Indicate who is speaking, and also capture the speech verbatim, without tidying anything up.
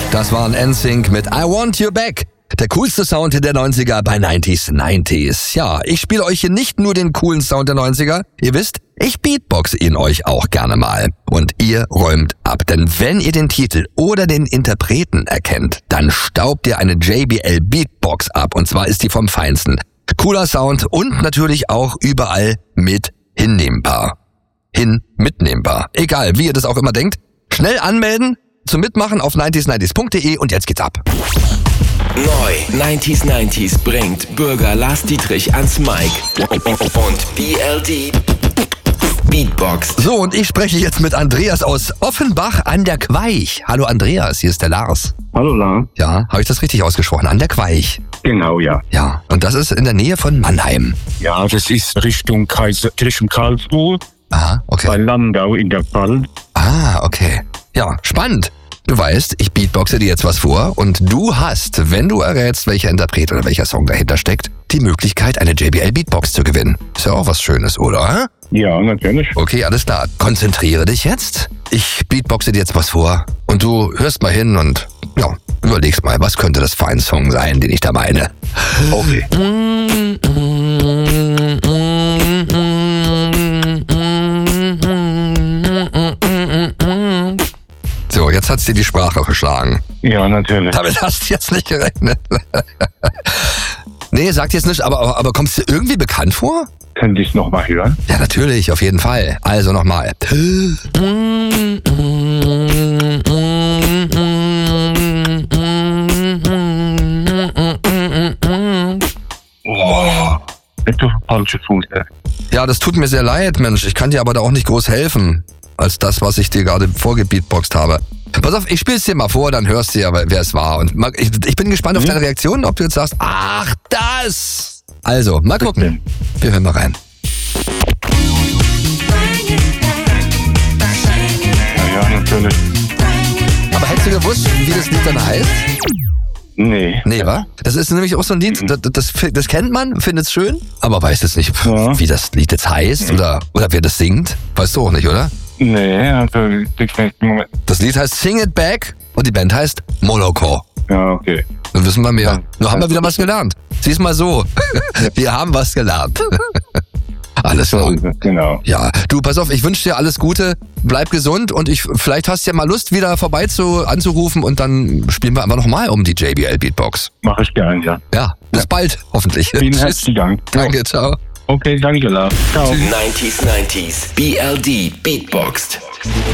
Speaker 1: Das war ein N Sync mit I Want You Back. Der coolste Sound der neunziger bei neunzig neunzig. Ja, ich spiele euch hier nicht nur den coolen Sound der neunziger. Ihr wisst, ich beatboxe ihn euch auch gerne mal. Und ihr räumt ab. Denn wenn ihr den Titel oder den Interpreten erkennt, dann staubt ihr eine J B L Beatbox ab. Und zwar ist die vom Feinsten. Cooler Sound und natürlich auch überall mit hinnehmbar. Hin mitnehmbar. Egal, wie ihr das auch immer denkt. Schnell anmelden, zum Mitmachen auf neunzig neunzig punkt de und jetzt geht's ab.
Speaker 2: Neu neunzig neunzig bringt Bürger Lars Dietrich ans Mic und B L D Beatbox.
Speaker 1: So, und ich spreche jetzt mit Andreas aus Offenbach an der Queich. Hallo Andreas, hier ist der Lars.
Speaker 3: Hallo Lars.
Speaker 1: Ja, habe ich das richtig ausgesprochen? An der Queich.
Speaker 3: Genau, ja.
Speaker 1: Ja, und das ist in der Nähe von Mannheim.
Speaker 3: Ja, das ist Richtung, Kaiser, Richtung Karlsruhe,
Speaker 1: Aha, okay.
Speaker 3: bei Landau in der Pfalz.
Speaker 1: Ah, okay. Ja, spannend. Du weißt, ich beatboxe dir jetzt was vor und du hast, wenn du errätst, welcher Interpret oder welcher Song dahinter steckt, die Möglichkeit, eine J B L Beatbox zu gewinnen. Ist ja auch was Schönes, oder?
Speaker 3: Ja, natürlich.
Speaker 1: Okay, alles klar. Konzentriere dich jetzt. Ich beatboxe dir jetzt was vor und du hörst mal hin und ja, überlegst mal, was könnte das für ein Song sein, den ich da meine.
Speaker 3: Okay.
Speaker 1: So, jetzt hat's dir die Sprache verschlagen.
Speaker 3: Ja, natürlich.
Speaker 1: Damit hast du jetzt nicht gerechnet. Nee, sagt jetzt nicht, aber, aber, aber kommst du irgendwie bekannt vor?
Speaker 3: Könnte ich es nochmal hören?
Speaker 1: Ja, natürlich, auf jeden Fall. Also nochmal.
Speaker 3: Oh, nicht auf falsche Fuß.
Speaker 1: Ja, das tut mir sehr leid, Mensch. Ich kann dir aber da auch nicht groß helfen, als das, was ich dir gerade vorgebeatboxt habe. Pass auf, ich spiel's dir mal vor, dann hörst du ja, wer es war. Und mal, ich, ich bin gespannt auf deine Reaktion, ob du jetzt sagst, ach, das! Also, mal gucken. Wir hören mal rein.
Speaker 3: Ja, ja, natürlich.
Speaker 1: Aber hättest du gewusst, wie das Lied dann heißt?
Speaker 3: Nee.
Speaker 1: Nee, wa? Das ist nämlich auch so ein Lied, das, das, das kennt man, findet's schön, aber weiß jetzt nicht,
Speaker 3: Ja.
Speaker 1: wie das Lied jetzt heißt oder, oder wer das singt. Weißt du auch nicht, oder?
Speaker 3: Nee, also, ich weiß im Moment.
Speaker 1: Das Lied heißt Sing It Back und die Band heißt Moloko.
Speaker 3: Ja, okay.
Speaker 1: Dann wissen wir mehr.
Speaker 3: Ja.
Speaker 1: Nur haben wir wieder was gelernt. Sieh's mal so. Wir haben was gelernt. Alles
Speaker 3: So
Speaker 1: klar.
Speaker 3: ist es, genau.
Speaker 1: Ja, du, pass auf, ich wünsche dir alles Gute, bleib gesund und ich vielleicht hast du ja mal Lust, wieder vorbei zu, anzurufen und dann spielen wir einfach nochmal um die J B L Beatbox.
Speaker 3: Mache ich gern, ja.
Speaker 1: Ja, bis bald, hoffentlich.
Speaker 3: Vielen
Speaker 1: Tschüss.
Speaker 3: herzlichen Dank.
Speaker 1: Danke, ciao.
Speaker 3: Okay, danke, Lars. Ciao.
Speaker 2: neunzig neunzig B L D Beatboxed.